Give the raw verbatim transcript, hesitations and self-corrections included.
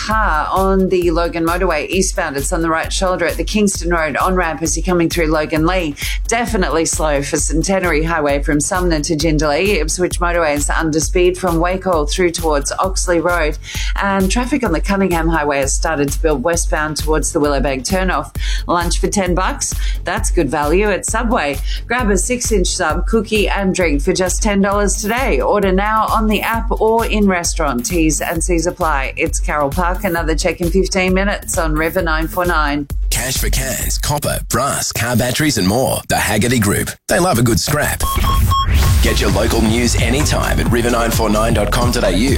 car on the Logan motorway eastbound. It's on the right shoulder at the Kingston Road on-ramp as you're coming through Logan Lee. Definitely slow for Centenary Highway from Sumner to Jindalee. Ipswich motorway is under speed from Wacol through towards Oxley Road. And traffic on the Cunningham Highway has started to build westbound towards the Willowbank turnoff. Lunch for ten bucks? That's good value at Subway. Grab a six-inch sub, cookie and drink for just ten dollars today. Order now on the app or in restaurant. T's and C's apply. It's Carol Park. Another check in fifteen minutes on River nine four nine. Cash for cans, copper, brass, car batteries and more. The Haggerty Group. They love a good scrap. Get your local news anytime at river nine four nine dot com dot a u.